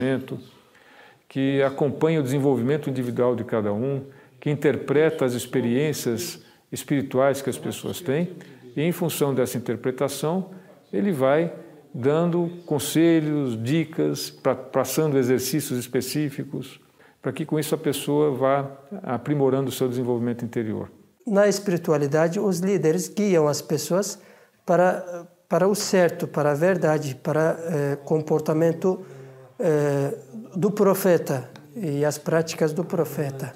que acompanha o desenvolvimento individual de cada um, que interpreta as experiências espirituais que as pessoas têm, e em função dessa interpretação, ele vai dando conselhos, dicas, passando exercícios específicos, para que com isso a pessoa vá aprimorando o seu desenvolvimento interior. Na espiritualidade, os líderes guiam as pessoas para o certo, para a verdade, para comportamento do profeta e as práticas do profeta.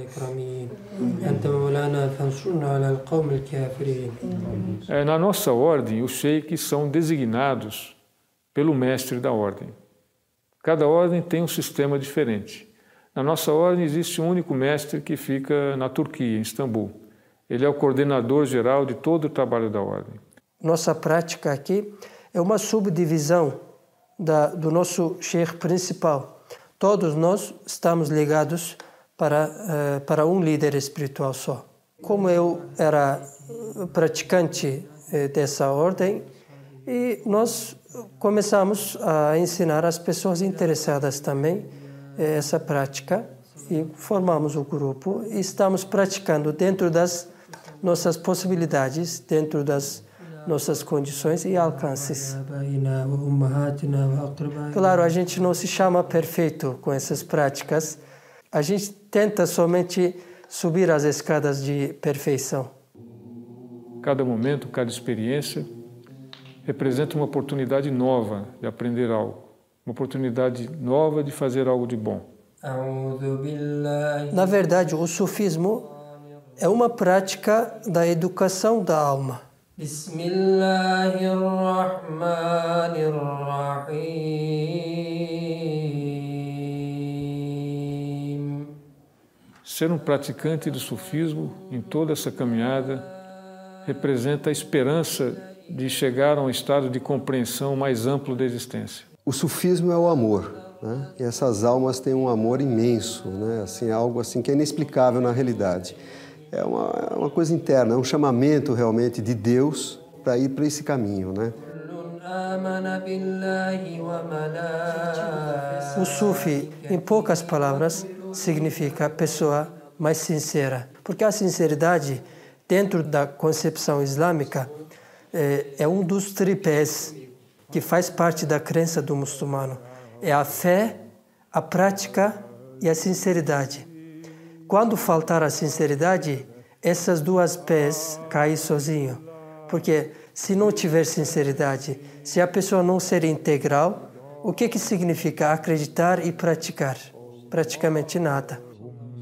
Na nossa ordem, os sheiks são designados pelo mestre da ordem. Cada ordem tem um sistema diferente. Na nossa ordem existe um único mestre que fica na Turquia, em Istambul. Ele é o coordenador geral de todo o trabalho da ordem. Nossa prática aqui é uma subdivisão do nosso sheikh principal. Todos nós estamos ligados para um líder espiritual só. Como eu era praticante dessa ordem, e nós começamos a ensinar as pessoas interessadas também essa prática, e formamos o grupo e estamos praticando dentro das nossas possibilidades, dentro das nossas condições e alcances. Claro, a gente não se chama perfeito com essas práticas. A gente tenta somente subir as escadas de perfeição. Cada momento, cada experiência representa uma oportunidade nova de aprender algo, uma oportunidade nova de fazer algo de bom. Na verdade, o sufismo é uma prática da educação da alma. Ser um praticante do sufismo em toda essa caminhada representa a esperança de chegar a um estado de compreensão mais amplo da existência. O sufismo é o amor, né? E essas almas têm um amor imenso, né? Assim, algo assim que é inexplicável na realidade. É uma coisa interna, é um chamamento realmente de Deus para ir para esse caminho, né? O sufi, em poucas palavras, significa a pessoa mais sincera. Porque a sinceridade, dentro da concepção islâmica, é um dos tripés que faz parte da crença do muçulmano. É a fé, a prática e a sinceridade. Quando faltar a sinceridade, essas duas pés caem sozinho. Porque se não tiver sinceridade, se a pessoa não ser integral, o que significa acreditar e praticar? Praticamente nada.